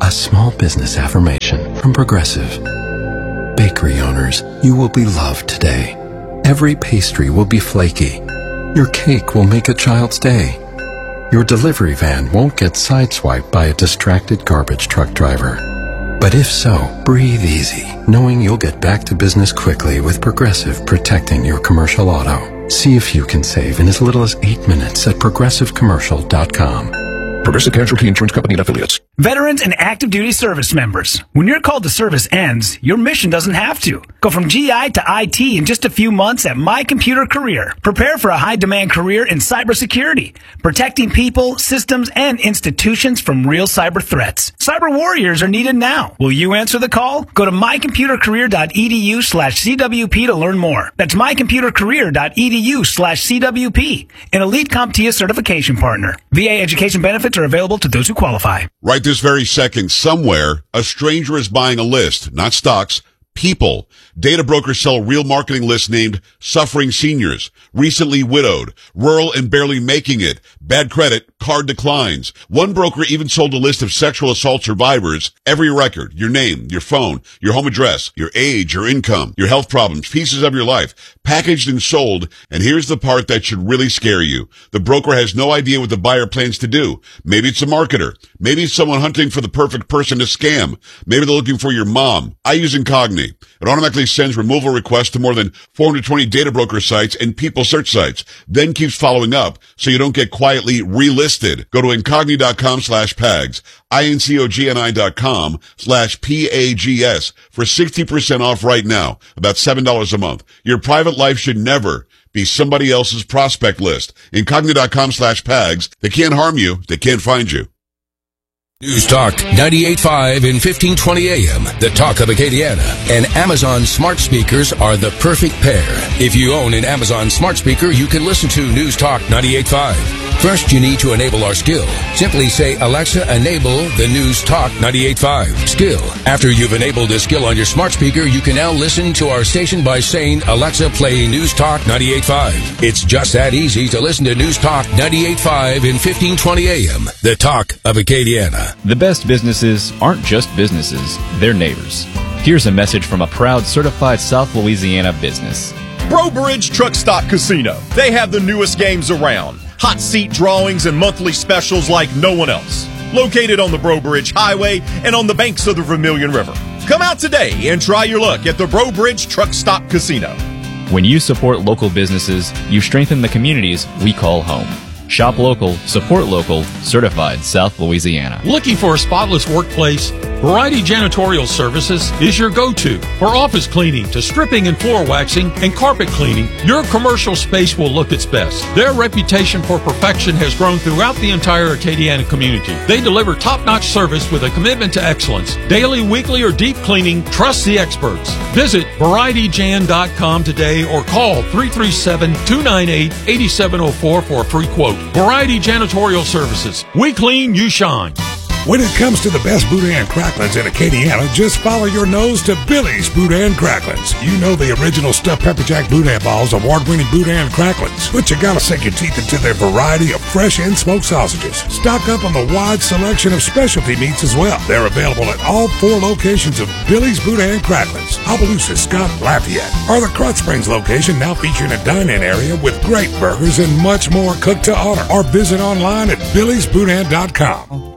A small business affirmation from Progressive. Bakery owners, you will be loved today. Every pastry will be flaky. Your cake will make a child's day. Your delivery van won't get sideswiped by a distracted garbage truck driver. But if so, breathe easy, knowing you'll get back to business quickly with Progressive protecting your commercial auto. See if you can save in as little as 8 minutes at progressivecommercial.com. Progressive Casualty Insurance Company and Affiliates. Veterans and active duty service members. When your call to service ends, your mission doesn't have to. Go from GI to IT in just a few months at My Computer Career. Prepare for a high-demand career in cybersecurity, protecting people, systems, and institutions from real cyber threats. Cyber warriors are needed now. Will you answer the call? Go to mycomputercareer.edu/CWP to learn more. That's mycomputercareer.edu/CWP, an elite CompTIA certification partner. VA education benefits are available to those who qualify. Right this very second, somewhere, a stranger is buying a list, not stocks, people. Data brokers sell real marketing lists named Suffering Seniors, Recently Widowed, Rural and Barely Making It, Bad Credit, Card Declines. One broker even sold a list of sexual assault survivors, every record, your name, your phone, your home address, your age, your income, your health problems, pieces of your life, packaged and sold. And here's the part that should really scare you. The broker has no idea what the buyer plans to do. Maybe it's a marketer. Maybe it's someone hunting for the perfect person to scam. Maybe they're looking for your mom. I use Incogni. It automatically sends removal requests to more than 420 data broker sites and people search sites, then keeps following up so you don't get quietly relisted. Go to Incogni.com/PAGS, INCOGNI.com/PAGS for 60% off right now, about $7 a month. Your private life should never be somebody else's prospect list. Incogni.com/PAGS. They can't harm you. They can't find you. News Talk 98.5 and 1520 AM, the talk of Acadiana, and Amazon smart speakers are the perfect pair. If you own an Amazon smart speaker, you can listen to News Talk 98.5. First, you need to enable our skill. Simply say, Alexa, enable the News Talk 98.5 skill. After you've enabled the skill on your smart speaker, you can now listen to our station by saying, Alexa, play News Talk 98.5. It's just that easy to listen to News Talk 98.5 and 1520 AM, the talk of Acadiana. The best businesses aren't just businesses, they're neighbors. Here's a message from a proud certified South Louisiana business. Bro Bridge Truck Stop Casino. They have the newest games around. Hot seat drawings and monthly specials like no one else. Located on the Bro Bridge Highway and on the banks of the Vermilion River. Come out today and try your luck at the Bro Bridge Truck Stop Casino. When you support local businesses, you strengthen the communities we call home. Shop local, support local, certified South Louisiana. Looking for a spotless workplace? Variety Janitorial Services is your go-to. For office cleaning to stripping and floor waxing and carpet cleaning, your commercial space will look its best. Their reputation for perfection has grown throughout the entire Acadiana community. They deliver top-notch service with a commitment to excellence. Daily, weekly, or deep cleaning, trust the experts. Visit VarietyJan.com today or call 337-298-8704 for a free quote. Variety Janitorial Services. We clean, you shine. When it comes to the best boudin cracklins in Acadiana, just follow your nose to Billy's Boudin Cracklins. You know the original stuffed pepper jack boudin balls, award-winning boudin cracklins. But you gotta sink your teeth into their variety of fresh and smoked sausages. Stock up on the wide selection of specialty meats as well. They're available at all 4 locations of Billy's Boudin Cracklins, Opelousas, Scott, Lafayette, or the Crotch Springs location now featuring a dine-in area with great burgers and much more cooked to order. Or visit online at BillysBoudin.com.